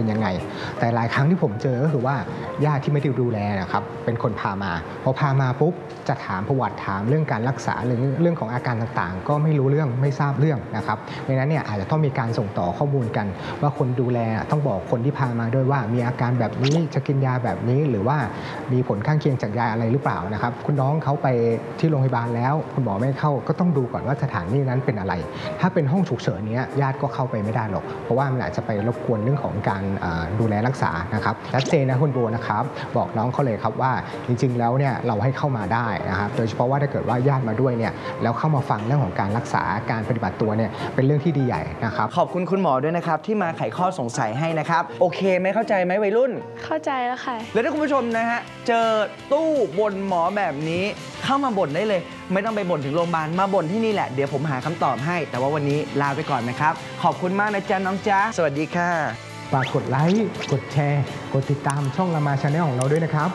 ยังไงแต่หลายครั้งที่ผมเจอก็คือว่าญาติที่ไม่ได้ดูแลนะครับเป็นคนพามาพอพามาปุ๊บจะถามประวัติถามเรื่องการรักษาหรือเรื่องของอาการต่างๆก็ไม่รู้เรื่องไม่ทราบเรื่องนะครับดังนั้นเนี่ยอาจจะต้องมีการส่งต่อข้อมูลกันว่าคนดูแลต้องบอกคนที่พามาด้วยว่ามีอาการแบบนี้จะกินยาแบบนี้หรือว่ามีผลข้างเคียงจากยาอะไรหรือเปล่านะครับคุณน้องเขาไปที่โรงพยาบาลแล้วคุณหมอไม่เข้าก็ต้องดูก่อนว่าสถานที่นั้นเป็นอะไรถ้าเป็นห้องฉุกเฉินเนี้ยญาติก็เข้าไปไม่ได้หรอกเพราะว่ามันอาจจะไปรบกวนเรื่องของการดูแลรักษานะครับชัดเจนนะคุณโบนะครับบอกน้องเขาเลยครับว่าจริงๆแล้วเนี่ยเราให้เข้ามาได้นะครับโดยเฉพาะว่าถ้าเกิดว่าญาติมาด้วยเนี่ยแล้วเข้ามาฟังเรื่องของการรักษาการปฏิบัติตัวเนี่ยเป็นเรื่องที่ดีใหญ่นะครับขอบคุณคุณหมอด้วยนะครับที่มาไขข้อสงสัยให้นะครับโอเคไหมเข้าใจไหมวัยรุ่นเข้าใจแล้วค่ะแล้วถ้าคุณผู้ชมนะฮะเจอตู้บ่นหมอแบบนี้เข้ามาบ่นได้เลยไม่ต้องไปบ่นถึงโรงพยาบาลมาบ่นที่นี่แหละเดี๋ยวผมหาคำตอบให้แต่ว่าวันนี้ลาไปก่อนนะครับขอบคุณมากนะจ๊ะน้องจ๊ะสวัสดีค่ะฝากกดไลค์กดแชร์กดติดตามช่องรามาชาแนลของเราด้วยนะครับ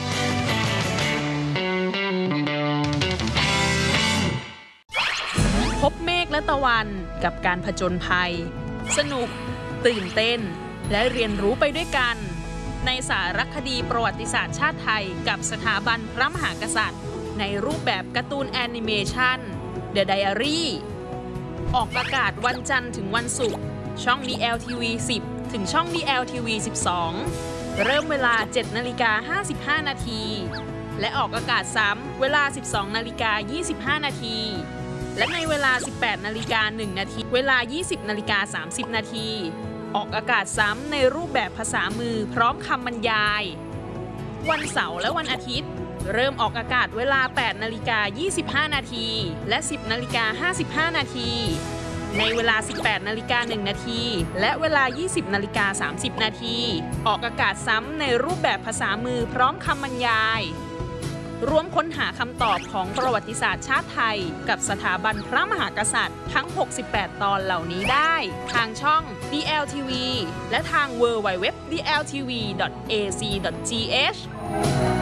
พบเมฆและตะวันกับการผจญภัยสนุกตื่นเต้นและเรียนรู้ไปด้วยกันในสารคดีประวัติศาสตร์ชาติไทยกับสถาบันพระมหากษัตริย์ในรูปแบบการ์ตูนแอนิเมชัน The Diary ออกอากาศวันจันทร์ถึงวันศุกร์ช่อง DLTV 10 ถึงช่อง DLTV 12 เริ่มเวลา 7:55 นาทีและออกอากาศซ้ำเวลา 12:25 นาทีและในเวลา 18:01 นาทีเวลา 20:30 นาทีออกอากาศซ้ำในรูปแบบภาษามือพร้อมคำบรรยายวันเสาร์และวันอาทิตย์เริ่มออกอากาศเวลา 8:25 นาทีและ 10:55 นาทีในเวลา 18:01 นาทีและเวลา 20:30 นาทีออกอากาศซ้ำในรูปแบบภาษามือพร้อมคำบรรยายร่วมค้นหาคำตอบของประวัติศาสตร์ชาติไทยกับสถาบันพระมหากษัตริย์ทั้ง 68 ตอนเหล่านี้ได้ทางช่อง DLTV และทาง www.dltv.ac.th